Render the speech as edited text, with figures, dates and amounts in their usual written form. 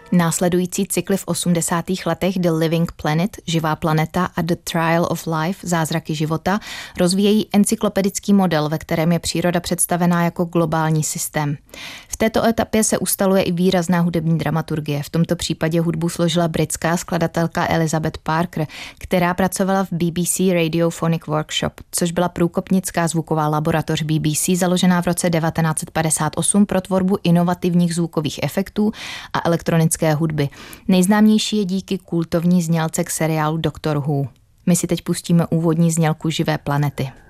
Následující cykly v 80. letech The Living Planet, Živá planeta a The Trial of Life, Zázraky života, rozvíjejí encyklopedický model, ve kterém je příroda představená jako globální systém. V této etapě se ustaluje i výrazná hudební dramaturgie. V tomto případě hudbu složila britská skladatelka Elizabeth Parker, která pracovala v BBC Radiophonic Workshop, což byla průkopnická zvuková laboratoř BBC založená v roce 1958 pro tvorbu inovativních zvukových efektů a elektronické hudby. Nejznámější je díky kultovní znělce k seriálu Doctor Who. My si teď pustíme úvodní znělku Živé planety.